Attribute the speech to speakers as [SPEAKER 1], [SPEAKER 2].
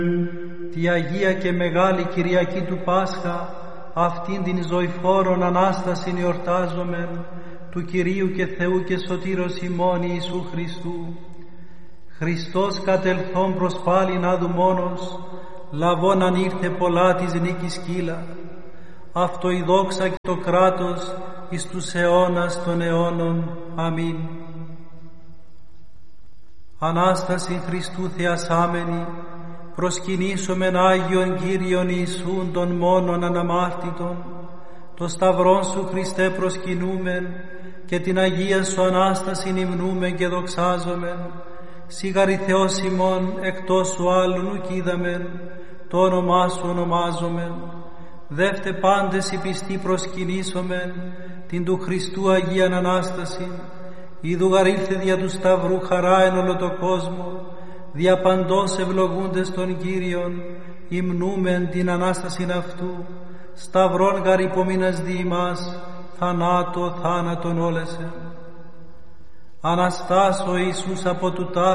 [SPEAKER 1] Τη Αγία και Μεγάλη Κυριακή του Πάσχα, αυτήν την ζωηφόρον Ανάστασιν εορτάζομεν, του Κυρίου και Θεού και Σωτήρος ημών Ιησού Χριστού. Χριστός κατελθόν προς πάλιν άδου μόνος, λαβών αν ήρθε πολλά της νίκης κύλα. Αυτό η δόξα και το κράτος εις τους αιώνας των αιώνων. Αμήν. Ανάσταση Χριστού θεασάμενη, προσκυνήσομεν Άγιον Κύριον Ιησούν των μόνον αναμάρτητον, το Σταυρόν Σου Χριστέ προσκυνούμεν και την Αγία Σου Ανάστασιν υμνούμεν και δοξάζομεν. Σιγαρη Θεός ημών εκτός Σου άλλου ουκ είδαμεν, το όνομά Σου ονομάζομεν. Δεύτε πάντες οι πιστοί προσκυνήσομεν την του Χριστού Αγίαν Ανάστασιν, είδου γαρήλθε δια του Σταυρού χαρά εν όλο το κόσμο, δια παντός ευλογούντες των Κύριων, υμνούμεν την Ανάστασιν αυτού, Σταυρόν γαρ υπομείνας δι' ημάς, θανάτο θάνατον όλεσεν. Αναστάς ο Ιησούς από του